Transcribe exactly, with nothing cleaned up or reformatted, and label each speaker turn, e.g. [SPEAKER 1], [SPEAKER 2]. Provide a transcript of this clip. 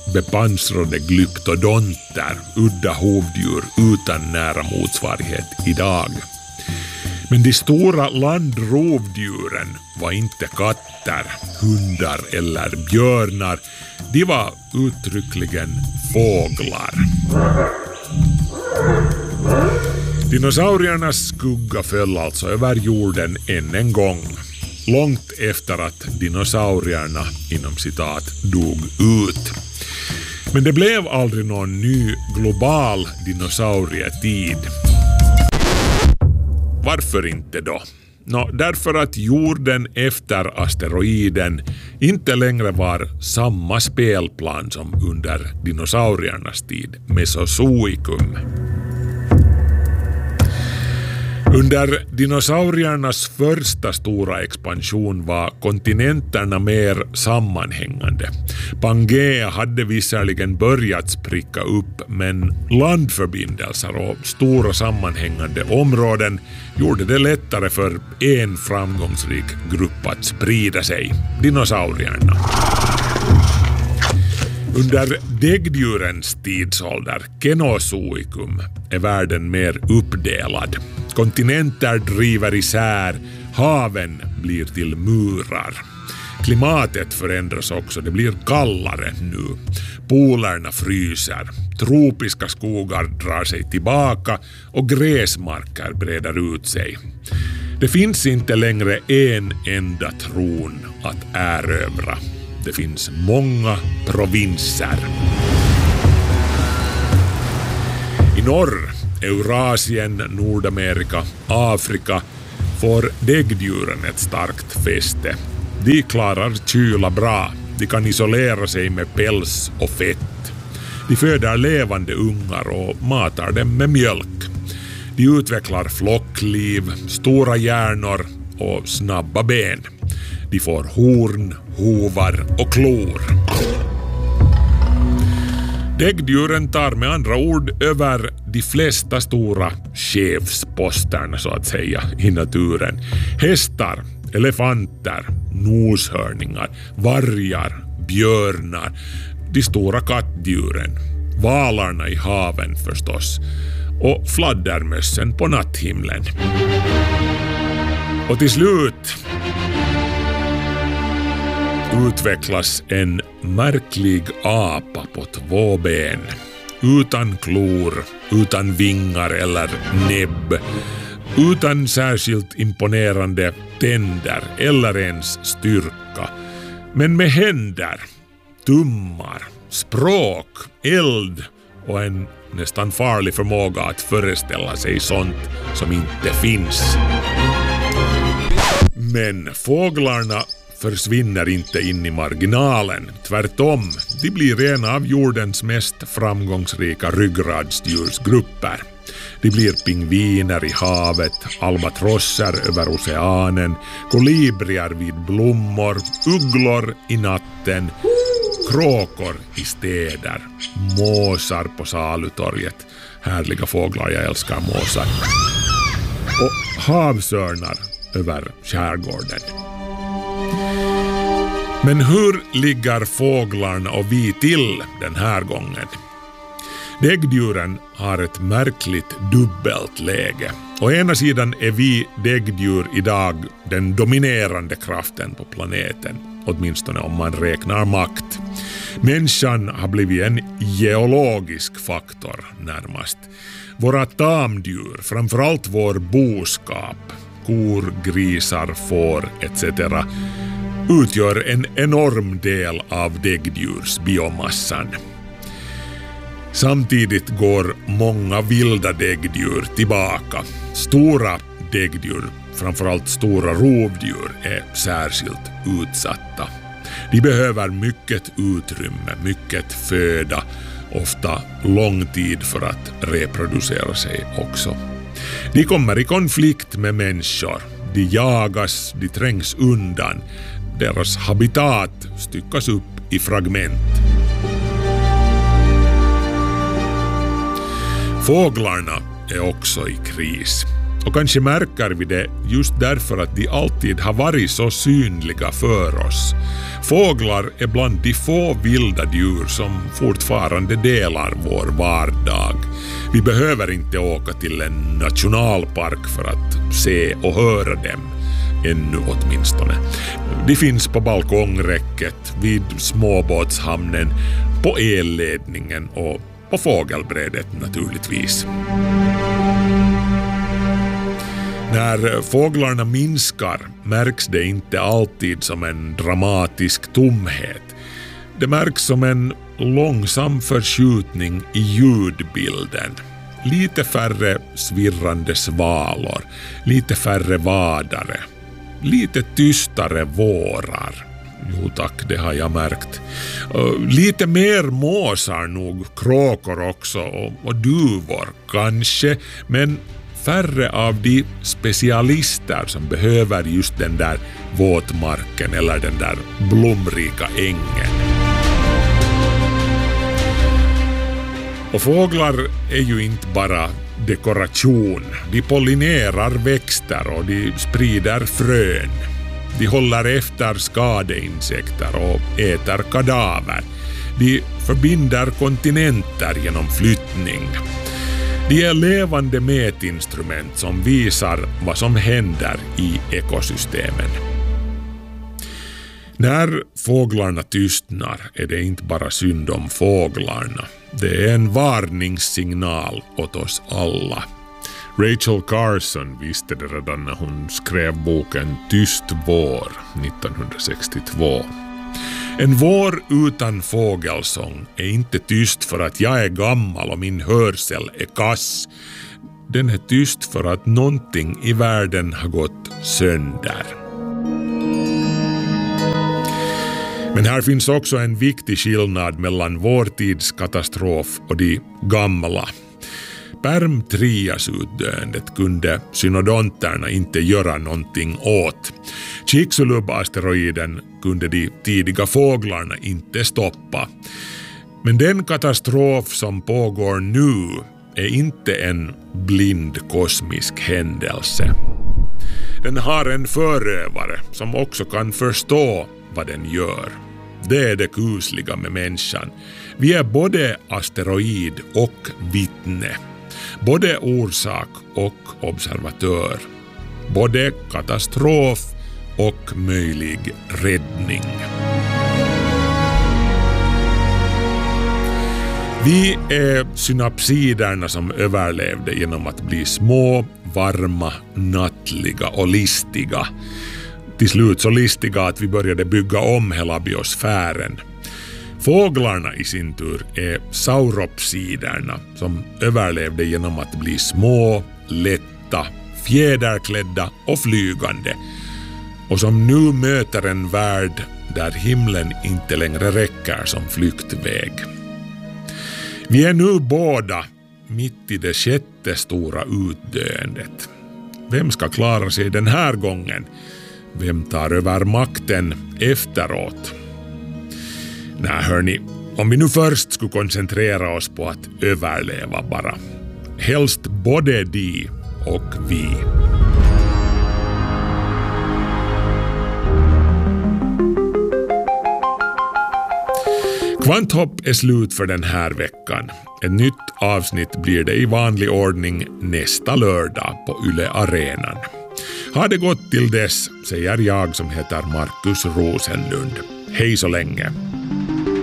[SPEAKER 1] bepansrade glyptodonter, udda hovdjur utan nära motsvarighet idag. Men de stora landrovdjuren var inte katter, hundar eller björnar. De var uttryckligen fåglar. Dinosauriernas skugga föll alltså över jorden än en gång. Långt efter att dinosaurierna inom citat dog ut. Men det blev aldrig någon ny global dinosaurietid. Varför inte då? Nå, därför att jorden efter asteroiden inte längre var samma spelplan som under dinosauriernas tid, Mesozoikum. Under dinosauriernas första stora expansion var kontinenterna mer sammanhängande. Pangea hade visserligen börjat spricka upp, men landförbindelser och stora sammanhängande områden gjorde det lättare för en framgångsrik grupp att sprida sig, dinosaurierna. Under däggdjurens tidsålder, Kenozoikum, är världen mer uppdelad. Kontinenter driver isär, haven blir till murar. Klimatet förändras också, det blir kallare nu. Polerna fryser, tropiska skogar drar sig tillbaka och gräsmarker breder ut sig. Det finns inte längre en enda tron att erövra. Det finns många provinser. I norr, Eurasien, Nordamerika, Afrika får däggdjuren ett starkt fäste. De klarar kyla bra. De kan isolera sig med päls och fett. De föder levande ungar och matar dem med mjölk. De utvecklar flockliv, stora hjärnor och snabba ben. De får horn, hovar och klor. Däggdjuren tar med andra ord över de flesta stora chefsposterna så att säga i naturen. Hästar, elefanter, noshörningar, vargar, björnar, de stora kattdjuren, valarna i haven förstås och fladdermössen på natthimlen. Och till slut utvecklas en märklig apa på två ben. Utan klor, utan vingar eller näbb. Utan särskilt imponerande tänder eller ens styrka. Men med händer, tummar, språk, eld och en nästan farlig förmåga att föreställa sig sånt som inte finns. Men fåglarna försvinner inte in i marginalen. Tvärtom, de blir en av jordens mest framgångsrika ryggradsdjursgrupper. De blir pingviner i havet, albatrosser över oceanen, kolibrier vid blommor, ugglor i natten, kråkor i städer, måsar på salutorget. Härliga fåglar, jag älskar måsar. Och havsörnar över skärgården. Men hur ligger fåglarna och vi till den här gången? Däggdjuren har ett märkligt dubbelt läge. Å ena sidan är vi däggdjur idag den dominerande kraften på planeten, åtminstone om man räknar makt. Människan har blivit en geologisk faktor närmast. Våra tamdjur, framförallt vår boskap, kor, grisar, får et cetera utgör en enorm del av däggdjursbiomassan. Samtidigt går många vilda däggdjur tillbaka. Stora däggdjur, framförallt stora rovdjur, är särskilt utsatta. De behöver mycket utrymme, mycket föda, ofta lång tid för att reproducera sig också. De kommer i konflikt med människor. De jagas, de trängs undan. Deras habitat styckas upp i fragment. Fåglarna är också i kris. Och kanske märker vi det just därför att de alltid har varit så synliga för oss. Fåglar är bland de få vilda djur som fortfarande delar vår vardag. Vi behöver inte åka till en nationalpark för att se och höra dem. Ännu åtminstone. De finns på balkongräcket, vid småbåtshamnen, på elledningen och på fågelbrädet naturligtvis. När fåglarna minskar märks det inte alltid som en dramatisk tomhet. Det märks som en långsam förskjutning i ljudbilden. Lite färre svirrande svalor, lite färre vadare, lite tystare vårar. Jo tack, det har jag märkt. Uh, lite mer måsar nog, kråkor också och, och duvor kanske, men färre av de specialister som behöver just den där våtmarken eller den där blomrika ängen. Och fåglar är ju inte bara dekoration. De pollinerar växter och de sprider frön. De håller efter skadeinsekter och äter kadaver. De förbinder kontinenter genom flyttning. De är levande mätinstrument som visar vad som händer i ekosystemen. När fåglarna tystnar är det inte bara synd om fåglarna. Det är en varningssignal åt oss alla. Rachel Carson visste det redan när hon skrev boken Tyst vår nittonhundrasextiotvå. En vår utan fågelsång är inte tyst för att jag är gammal och min hörsel är kass. Den är tyst för att någonting i världen har gått sönder. Men här finns också en viktig skillnad mellan vår tids katastrof och de gamla. Perm-Trias-utdöendet kunde synodonterna inte göra någonting åt. Chicxulub-asteroiden kunde de tidiga fåglarna inte stoppa. Men den katastrof som pågår nu är inte en blind kosmisk händelse. Den har en förövare som också kan förstå vad den gör. Det är det kusliga med människan. Vi är både asteroid och vittne. Både orsak och observatör. Både katastrof och möjlig räddning. Vi är synapsiderna som överlevde genom att bli små, varma, nattliga och listiga. Till slut så listiga att vi började bygga om hela biosfären. Fåglarna i sin tur är sauropsiderna som överlevde genom att bli små, lätta, fjäderklädda och flygande. Och som nu möter en värld där himlen inte längre räcker som flyktväg. Vi är nu båda mitt i det sjätte stora utdöendet. Vem ska klara sig den här gången? Vem tar över makten efteråt? Nej hörni, om vi nu först skulle koncentrera oss på att överleva bara. Helst både de och vi. Kvanthopp är slut för den här veckan. Ett nytt avsnitt blir det i vanlig ordning nästa lördag på Yle Arenan. Har det gått till dess, säger jag som heter Markus Rosenlund. Hej så länge!